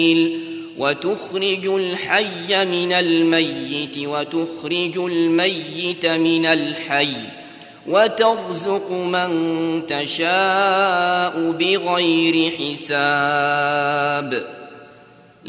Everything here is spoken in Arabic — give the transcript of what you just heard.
وتخرج الحي من الميت وتخرج الميت من الحي وترزق من تشاء بغير حساب